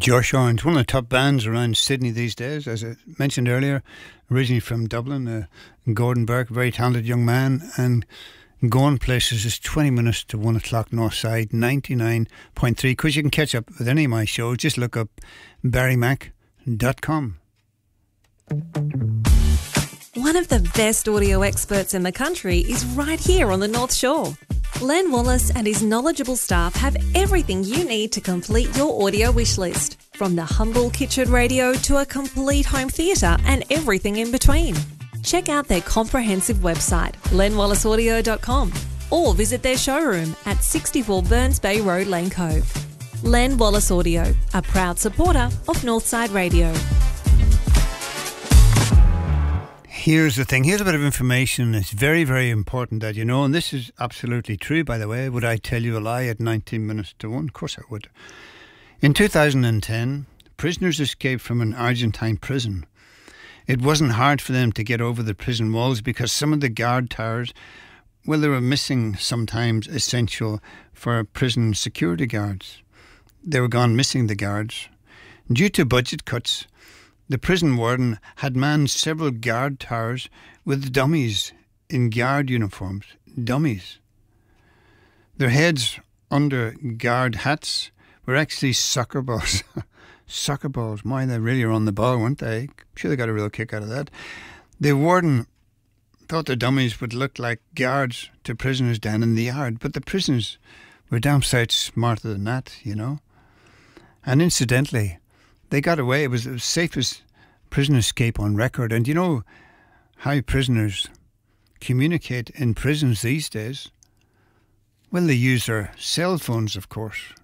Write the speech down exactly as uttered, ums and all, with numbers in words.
Josh Orange, one of the top bands around Sydney these days, as I mentioned earlier, originally from Dublin, uh, Gordon Burke, very talented young man, and going places is twenty minutes to one o'clock north side, ninety-nine point three. Of course, you can catch up with any of my shows, just look up barry mac dot com. One of the best audio experts in the country is right here on the North Shore. Len Wallace and his knowledgeable staff have everything you need to complete your audio wish list, from the humble kitchen radio to a complete home theatre and everything in between. Check out their comprehensive website, len wallace audio dot com, or visit their showroom at sixty-four Burns Bay Road, Lane Cove. Len Wallace Audio, a proud supporter of Northside Radio. Here's the thing. Here's a bit of information. It's very, very important that you know, and this is absolutely true, by the way. Would I tell you a lie at nineteen minutes to one? Of course I would. In two thousand ten, prisoners escaped from an Argentine prison. It wasn't hard for them to get over the prison walls because some of the guard towers, well, they were missing sometimes essential for prison security guards. They were gone missing, the guards. Due to budget cuts, the prison warden had manned several guard towers with dummies in guard uniforms. Dummies. Their heads under guard hats were actually soccer balls. Soccer balls. My, they really were on the ball, weren't they? I'm sure they got a real kick out of that. The warden thought the dummies would look like guards to prisoners down in the yard, but the prisoners were damn sight smarter than that, you know. And incidentally, they got away. It was the safest prison escape on record. And you know how prisoners communicate in prisons these days? Well, they use their cell phones, of course.